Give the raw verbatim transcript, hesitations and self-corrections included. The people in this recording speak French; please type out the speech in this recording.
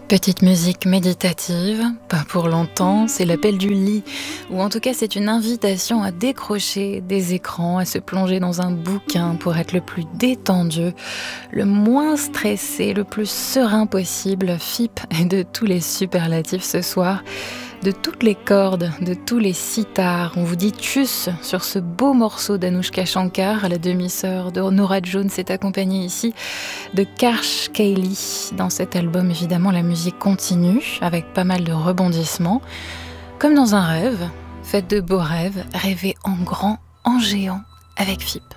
Petite musique méditative, pas pour longtemps, c'est l'appel du lit, ou en tout cas c'est une invitation à décrocher des écrans, à se plonger dans un bouquin pour être le plus détendu, le moins stressé, le plus serein possible. F I P et de tous les superlatifs ce soir, de toutes les cordes, de tous les sitars. On vous dit tchuss sur ce beau morceau d'Anouchka Shankar, la demi-sœur de Norah Jones est accompagnée ici de Karsh Kaylee. Dans cet album, évidemment, la musique continue avec pas mal de rebondissements. Comme dans un rêve, faites de beaux rêves, rêvez en grand, en géant avec F I P.